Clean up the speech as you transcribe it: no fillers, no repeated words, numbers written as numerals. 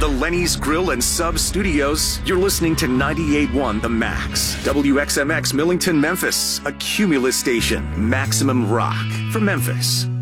the Lenny's Grill and Sub Studios, you're listening to 98.1 The Max. WXMX Millington, Memphis, a Cumulus station. Maximum rock from Memphis.